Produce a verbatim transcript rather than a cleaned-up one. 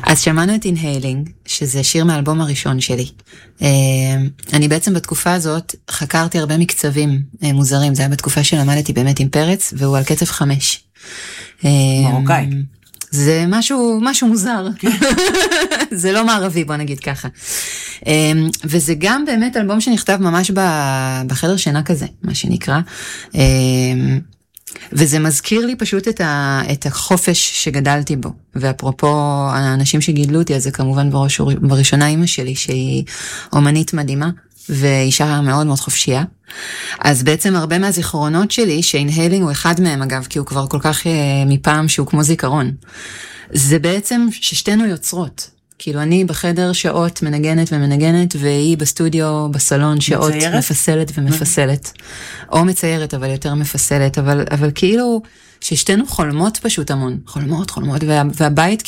אז שמענו את Inhaling, שזה שיר מהאלבום הראשון שלי. אני בעצם בתקופה הזאת חקרתי הרבה מקצבים מוזרים, זה היה בתקופה שלמדתי באמת עם פרץ, והוא על קצב חמש. מרוקאי. זה משהו, משהו מוזר. זה לא מערבי, בוא נגיד ככה. וזה גם באמת אלבום שנכתב ממש בחדר שינה כזה, מה שנקרא. וזה מזכיר לי פשוט את, ה, את החופש שגדלתי בו. ואפרופו האנשים שגידלו אותי, אז זה כמובן בראש, בראשונה אמא שלי, שהיא אומנית מדהימה, ואישה מאוד מאוד חופשייה. אז בעצם הרבה מהזיכרונות שלי, שאינהלינג הוא אחד מהם אגב, כי הוא כבר כל כך מפעם שהוא כמו זיכרון. זה בעצם ששתינו יוצרות. כאילו אני בחדר שעות מנגנת ומנגנת, והיא בסטודיו, בסלון שעות מציירת? מפסלת ומפסלת. או מציירת, אבל יותר מפסלת, אבל, אבל כאילו ששתינו חולמות פשוט המון. חולמות, חולמות, וה, והבית